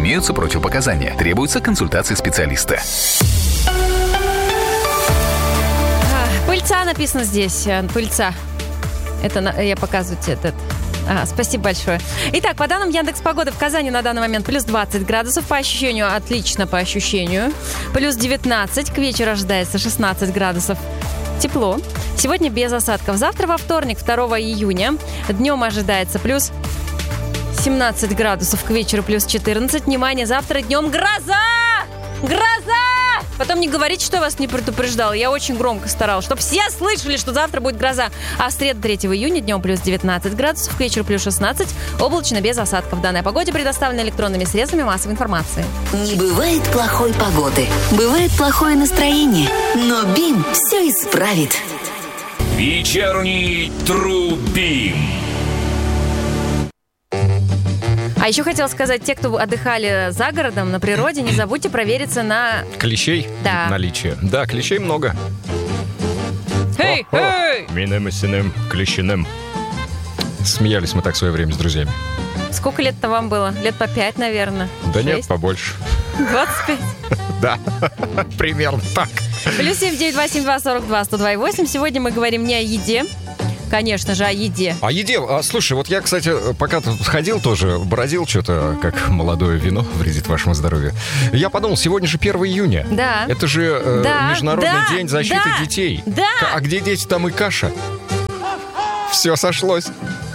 Имеются противопоказания. Требуется консультация специалиста. Пыльца написано здесь. Пыльца. Это я показываю тебе этот. Спасибо большое. Итак, по данным Яндекс.Погоды, в Казани на данный момент плюс 20 градусов. По ощущению, отлично по ощущению. Плюс 19. К вечеру ожидается 16 градусов. Тепло. Сегодня без осадков. Завтра во вторник, 2 июня. Днем ожидается плюс 17 градусов. К вечеру плюс 14. Внимание, завтра днем гроза! Гроза! Потом не говорите, что я вас не предупреждала. Я очень громко старалась, чтобы все слышали, что завтра будет гроза. А в среду 3 июня днем плюс 19 градусов, к вечеру плюс 16. Облачно без осадков. Данная погода предоставлена электронными средствами массовой информации. Не бывает плохой погоды. Бывает плохое настроение. Но БИМ все исправит. Вечерний Тру-Бим. А еще хотела сказать, те, кто отдыхали за городом, на природе, не забудьте провериться на... Клещей? Да. Наличие. Да, клещей много. Эй, эй! Минем-синым, клещиным. Смеялись мы так в свое время с друзьями. Сколько лет-то вам было? Лет по 5, наверное. Да 6? Нет, побольше. 25? Да, примерно так. Плюс 7-9-8-2-42-102-8. Сегодня мы говорим не о еде. Конечно же, о еде. О еде. Слушай, вот я, кстати, пока тут ходил тоже, бродил что-то, как молодое вино вредит вашему здоровью. Я подумал, сегодня же 1 июня. Да. Это же Международный день защиты детей. Да. А где дети, там и каша. Все сошлось.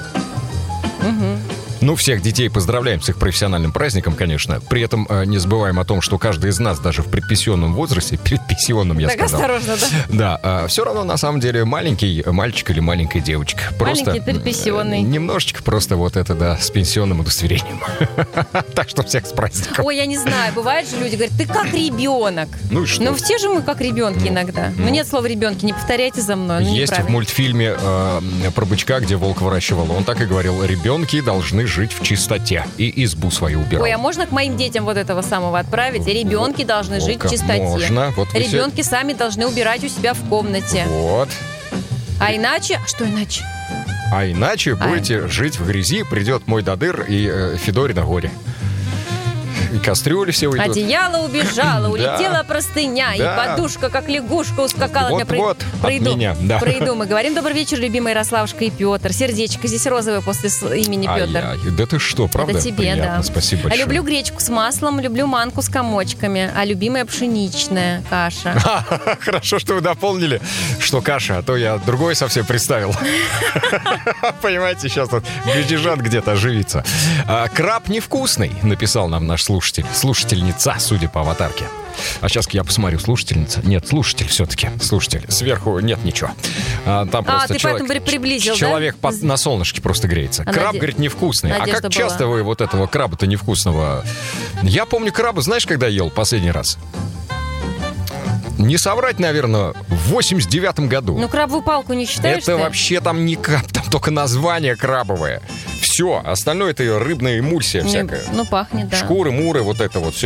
Ну, всех детей поздравляем с их профессиональным праздником, конечно. При этом не забываем о том, что каждый из нас даже в предпенсионном возрасте, предпенсионном, я так сказал. осторожно, да? Да, все равно, на самом деле, маленький мальчик или маленькая девочка. Просто маленький предпенсионный. Немножечко просто вот это, да, с пенсионным удостоверением. Так что всех с праздником. Ой, я не знаю, бывает же люди говорят, ты как ребенок. Ну и что? Ну, все же мы как ребенки иногда. Ну, нет слова ребенки, не повторяйте за мной. Есть в мультфильме про бычка, где волк выращивал. Он так и говорил, ребенки должны жить в чистоте и избу свою убирал. Ой, а можно к моим детям вот этого самого отправить? Ребенки должны жить в чистоте. Можно. Вот ребенки сами должны убирать у себя в комнате. Вот. А иначе... Что иначе? А иначе будете жить в грязи, придет мой Дадыр и Федорин на горе. И кастрюли все уйдут. Одеяло убежало, улетела простыня, и подушка, как лягушка, ускакала. Вот, про еду мы говорим. Добрый вечер, любимые Ярославушка и Петр. Сердечко здесь розовое после имени Петр. Да ты что, правда? Это тебе, приятно, да. Спасибо большое. Люблю гречку с маслом, люблю манку с комочками, а любимая пшеничная каша. Хорошо, что вы дополнили, что каша, а то я другой совсем представил. Понимаете, сейчас тут гречежан где-то оживится. Краб невкусный, написал нам наш слушательница, судя по аватарке. А сейчас я посмотрю, слушательница. Нет, слушатель все-таки. Слушатель. Сверху нет ничего. Там просто ты человек, поэтому приблизил, человек да? на солнышке просто греется. Краб, говорит, невкусный. Надежда а как часто вы вот этого краба-то невкусного? Я помню краба, знаешь, когда ел последний раз? Не соврать, наверное, в 89-м году. Ну, крабовую палку не считаешь? Это вообще там не краб, там только название крабовое. Все, остальное это рыбная эмульсия всякая. Ну, пахнет, да. Шкуры, муры, вот это вот все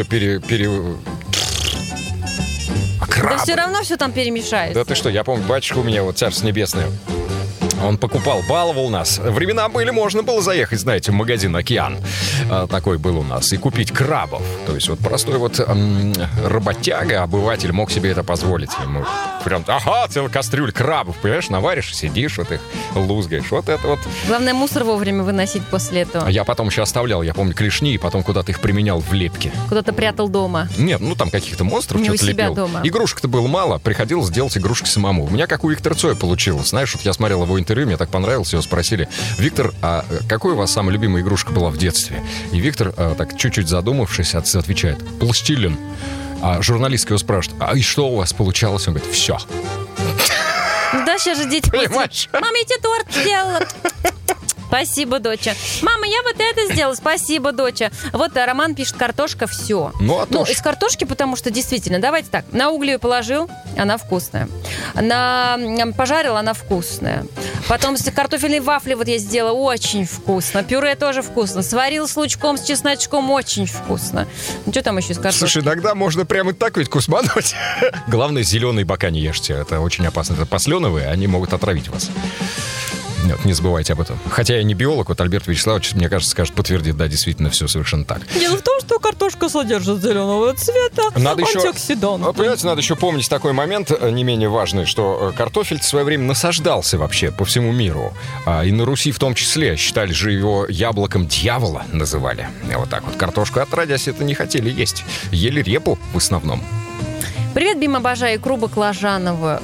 А краб? Да все равно все там перемешается. Да ты что, я помню, батюшка у меня, вот царство небесное, он покупал, баловал нас. Времена были, можно было заехать, знаете, в магазин «Океан». Такой был у нас. И купить крабов. То есть вот простой вот работяга, обыватель мог себе это позволить. Ему прям, целая кастрюль крабов, понимаешь, наваришь, сидишь, вот их лузгаешь. Вот это вот. Главное, мусор вовремя выносить после этого. А я потом еще оставлял, я помню, клешни, и потом куда-то их применял в лепке. Куда-то прятал дома. Нет, ну там каких-то монстров что-то лепил. Дома. Игрушек-то было мало, приходилось делать игрушки самому. У меня как у Виктора Цоя получилось. Знаешь, вот я смотрел его интервью, мне так понравилось, его спросили: Виктор, а какой у вас самая любимая игрушка была в детстве? И Виктор, так чуть-чуть задумавшись, отвечает: пластилин. А журналистка его спрашивает: а и что у вас получалось? Он говорит: все. Да, сейчас же дети... Понимаешь? Мама, я тебе торт сделала. Спасибо, доча. Мама, я вот это сделала. Спасибо, доча. Вот Роман пишет: картошка, все. Ну, из картошки, потому что действительно, давайте так, на угли ее положил, она вкусная. Пожарил, она вкусная. Потом картофельные вафли вот я сделала, очень вкусно. Пюре тоже вкусно. Сварил с лучком, с чесночком, очень вкусно. Ну, что там еще из картошки? Слушай, иногда можно прямо так ведь кусмануть. Главное, зеленые бока не ешьте. Это очень опасно. Это посленовые, они могут отравить вас. Вот, не забывайте об этом. Хотя я не биолог, вот Альберт Вячеславович, мне кажется, скажет, подтвердит, да, действительно, все совершенно так. Дело в том, что картошка содержит зеленого цвета антиоксиданты. Понимаете, надо еще помнить такой момент, не менее важный, что картофель в свое время насаждался вообще по всему миру. И на Руси в том числе. Считали же его яблоком дьявола, называли. И вот так вот. Картошку отродясь это не хотели есть. Ели репу в основном. Привет, Бим, обожаю икру баклажановую.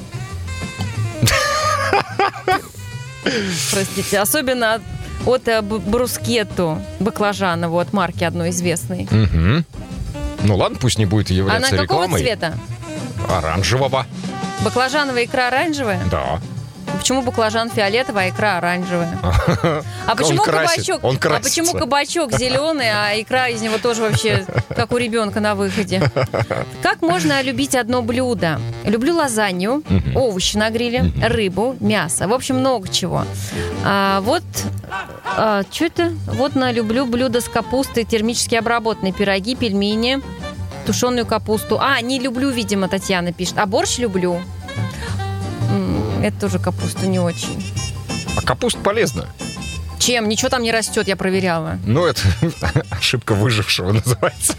Простите, особенно от брускетту баклажановую от марки одной известной. Угу. Ну ладно, пусть не будет являться рекламой. рекламой. Она какого цвета? Оранжевого. Баклажановая икра оранжевая? Да. Почему баклажан фиолетовый, а икра оранжевая? А почему кабачок? А почему кабачок зеленый, а икра из него тоже вообще как у ребенка на выходе? Как можно любить одно блюдо? Люблю лазанью, овощи на гриле, рыбу, мясо. В общем, много чего. Что это? Вот люблю блюдо с капустой, термически обработанные пироги, пельмени, тушеную капусту. Не люблю, видимо, Татьяна пишет. А борщ люблю. Это тоже капуста не очень. А капуста полезна. Чем? Ничего там не растет, я проверяла. Ну, это ошибка выжившего называется.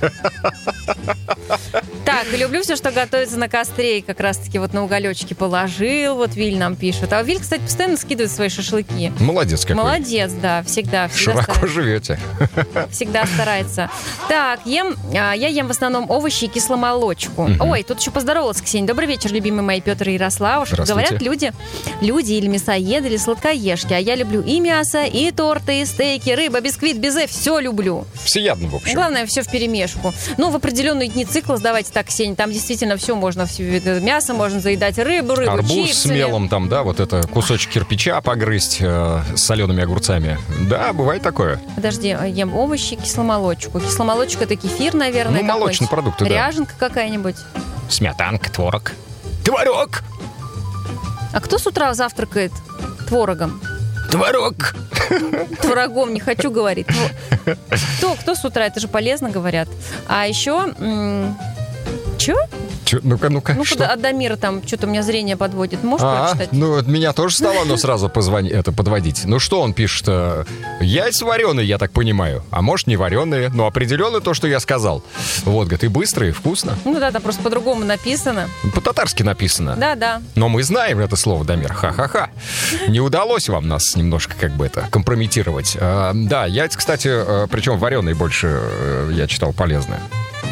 Так, люблю все, что готовится на костре. И как раз-таки вот на уголечке положил. Вот Виль нам пишет. А Виль, кстати, постоянно скидывает свои шашлыки. Молодец какой. Молодец, да, всегда широко старается. Живете. Всегда старается. Так, я ем в основном овощи и кисломолочку. Ой, тут еще поздоровалась Ксения. Добрый вечер, любимые мои Петр и Ярослав. Говорят люди или мясоеды, или сладкоежки. А я люблю и мясо, и торты, и стейки, рыба, бисквит, безе. Все люблю. Всеядно, в общем. Главное, все вперемешку. Ну, в определенные дни цикла, давайте так, Ксения, там действительно все можно. Мясо можно заедать, рыбу, арбуз чипсами. С мелом там, да, вот это кусочек кирпича погрызть с солеными огурцами. Да, бывает такое. Подожди, ем овощи, кисломолочку. Кисломолочка — это кефир, наверное, ну, молочные продукты, да. Ряженка какая-нибудь. Сметанка, творог. Творог! А кто с утра завтракает творогом? Творог! Творогом не хочу говорить. Кто с утра? Это же полезно, говорят. А еще... Чё? Ну-ка, ну, что? От Дамира там что-то у меня зрение подводит. Можешь прочитать? Ну, от меня тоже стало оно сразу подводить. Ну, что он пишет? Яйца вареные, я так понимаю. А может, не вареные, но определенно то, что я сказал. Вот, говорит, и быстро, и вкусно. Ну да, там просто по-другому написано. По-татарски написано. Да. Но мы знаем это слово, Дамир. Ха-ха-ха. Не удалось вам нас немножко как бы это компрометировать. Да, яйца, кстати, причем вареные больше, я читал, полезные.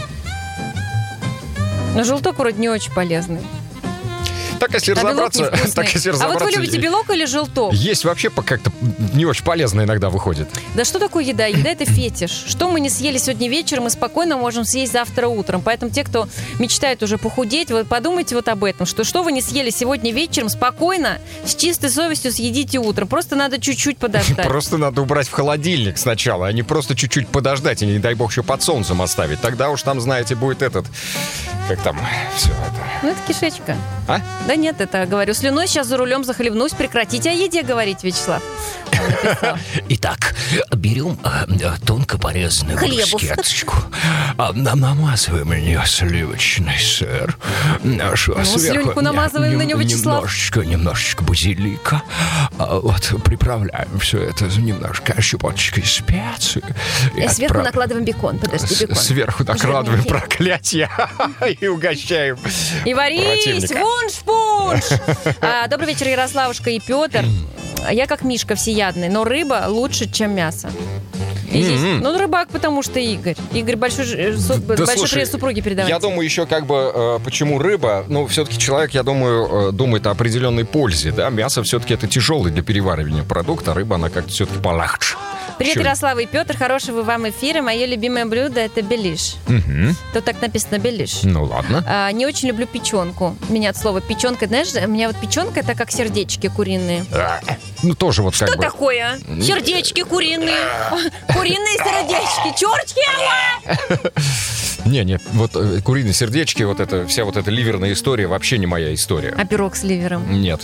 Но желток вроде не очень полезный. Так, если разобраться... А вот вы любите белок или желток? Есть вообще как-то не очень полезно иногда выходит. Да что такое еда? Еда — это фетиш. Что мы не съели сегодня вечером, мы спокойно можем съесть завтра утром. Поэтому те, кто мечтает уже похудеть, вы подумайте вот об этом, что вы не съели сегодня вечером, спокойно, с чистой совестью съедите утром. Просто надо чуть-чуть подождать. Просто надо убрать в холодильник сначала, а не просто чуть-чуть подождать и, не дай бог, еще под солнцем оставить. Тогда уж там, знаете, будет как там все это... Ну, это кишечка. А? Да нет, это, говорю, слюной сейчас за рулем захлебнусь. Прекратите о еде говорить, Вячеслав. Итак, берем тонко порезанную брускетточку, намазываем на нее сливочный сыр. Слюньку намазываем на нее, Вячеслав. Немножечко базилика. Вот, приправляем все это немножко щепоточкой специй. И сверху накладываем бекон. Подожди, бекон. Сверху накладываем проклятие и угощаем. И варись, вунш-пунш! Добрый вечер, Ярославушка и Петр. Я как Мишка всеядный, но рыба лучше, чем мясо. Ну, рыбак, потому что Игорь. Игорь большой привет супруге передавать. Я думаю, еще почему рыба? Ну, все-таки человек, я думаю, думает о определенной пользе, да? Мясо все-таки это тяжелый для переваривания продукт, а рыба, она как-то все-таки полегче. Привет, Ярослава и Петр, хорошего вам эфира. Мое любимое блюдо — это белиш. Тут так написано белиш. Ну, ладно. Не очень люблю печенку. Меня от слова печенка, знаешь, у меня вот печенка — это как сердечки куриные. Ну, тоже вот как бы... Что такое? Сердечки куриные. Куриные сердечки. Чёртки! Не, вот куриные сердечки, вот это вся вот эта ливерная история вообще не моя история. А пирог с ливером? Нет.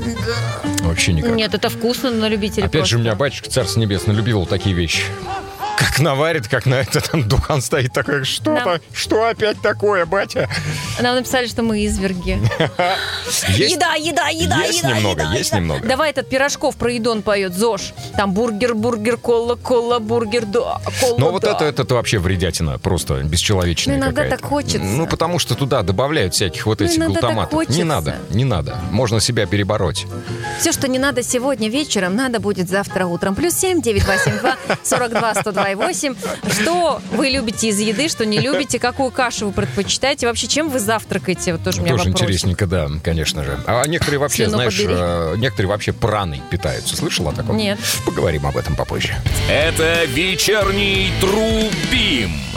Вообще никак. Нет, это вкусно, но любители Опять же, у меня батюшка, царство небесное, любил такие вещи. Как наварит, как на это там духан стоит такой, что опять такое, батя? Нам написали, что мы изверги. Еда. Есть немного. Давай этот Пирожков про Идон поет, ЗОЖ. Там бургер, кола, бургер, да, кола, но вот это вообще вредятина, просто бесчеловечная иногда какая-то. так хочется. Потому что туда добавляют всяких вот этих глутаматов. Не надо. Можно себя перебороть. Все, что не надо сегодня вечером, надо будет завтра утром. +7 982 42 102 8. Что вы любите из еды, что не любите, какую кашу вы предпочитаете, вообще чем вы завтракаете? Вот тоже у меня тоже вопрос. интересненько, да, конечно же. А некоторые вообще, Слюну знаешь, побери. некоторые вообще праной питаются. Слышал о таком? Нет. Поговорим об этом попозже. Это вечерний Трубим.